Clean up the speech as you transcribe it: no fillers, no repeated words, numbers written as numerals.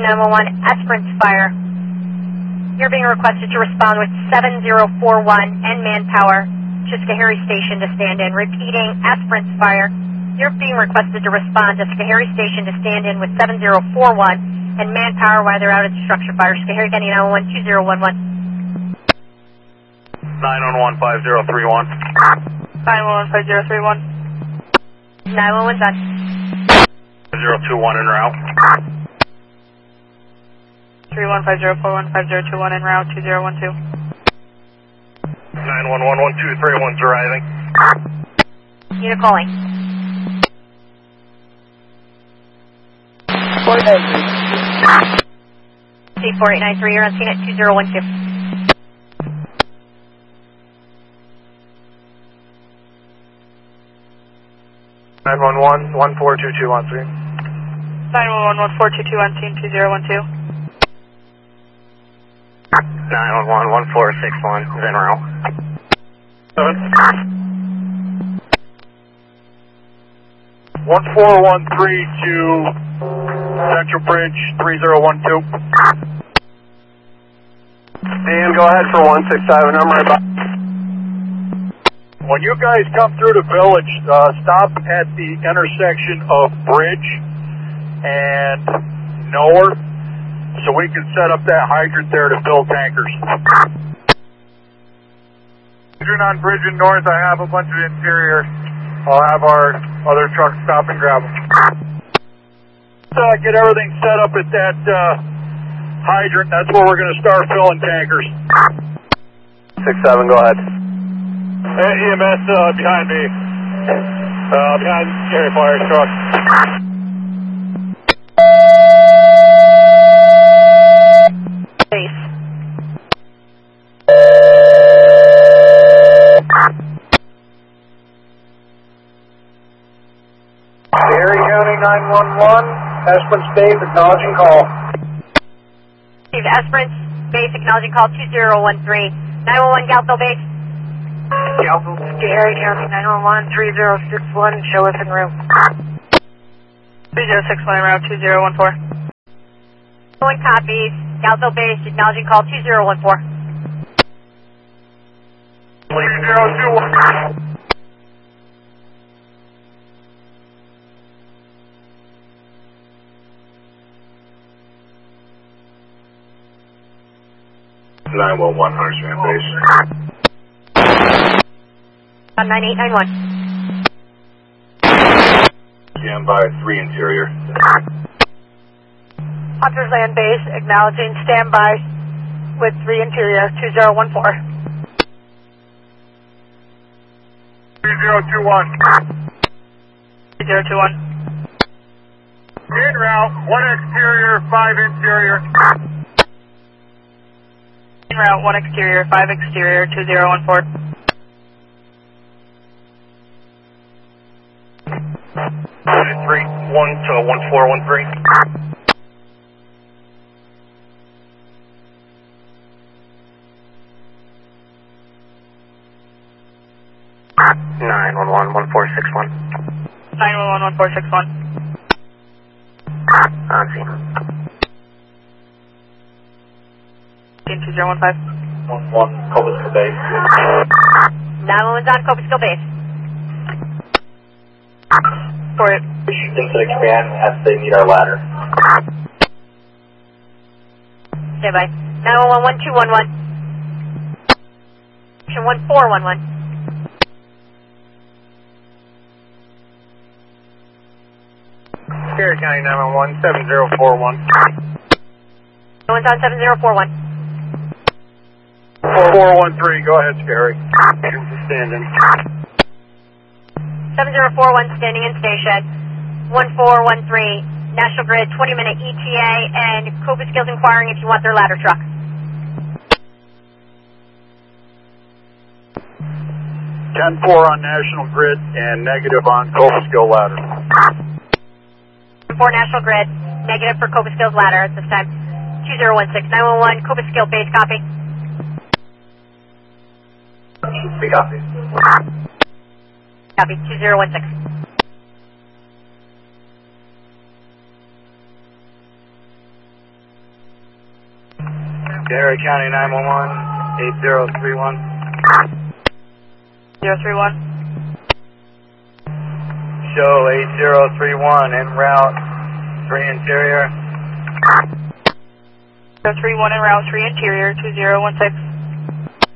County 911, Esperance Fire. You're being requested to respond with 7041 and manpower to Schoharie Station to stand in. Repeating, Esperance Fire. You're being requested to respond to Schoharie Station to stand in with 7041 and manpower while they're out at structure fire. Schoharie County 911, 2011. 911 5031. 911 5031. 911 done. 021 en route. 3150415021 en route 2012. 911 123 arriving. Unit calling. 4893, you're on scene at 2012. 911 1422 on scene. 911 1422 on scene 2012. 911 1461 is en route. 1413 to Central Bridge 3012. Dan, go ahead for 167. I'm right by. When you guys come through the village, stop at the intersection of Bridge and Knower so we can set up that hydrant there to fill tankers. Hydrant on Bridge and North, I have a bunch of interior. I'll have our other trucks stop and grab them. Get everything set up at that hydrant. That's where we're going to start filling tankers. 67, go ahead. EMS behind me. Behind Gary Fire's truck. Base. Schoharie County 911, Esperance Base, acknowledging call. Steve, Esperance Base, acknowledging call 2013. 911, Galveston Base. Schoharie County 911 3061, show us en route. 3061 en route 2014. 1 copies, Galveston Base, acknowledging call 2014. 3021. 911 Huntersville Base. 9891. Stand by 3 interior. Hunters Land Base, acknowledging standby with 3 interior 2014. 3021. 3021. En route, 1 exterior, 5 interior. En route, 1 exterior, 5 exterior 2014. 3, 1 to 1413. 911 1461. 911 1461. On scene. 2015. 11 Cobblestone Base. 911's on Cobblestone Base. For it. Things to expand as they need our ladder. Stand by. 911 1211. 1411. Schoharie County 911 7041. No one's on 7041. 4413, go ahead, Schoharie. Standing. 7041 standing in station. 1413 National Grid 20-minute ETA and Cobra Skills inquiring if you want their ladder truck. 10-4 on National Grid and negative on Cobra Skill ladder. 4 National Grid, negative for Cobra Skills ladder at this time. 2016 911 Cobra Skill base, copy. We copy. Copy, 2016. Garrett County 911, 8031. 031. Show 8031 en route 3 interior. 031 en route 3 interior 2016.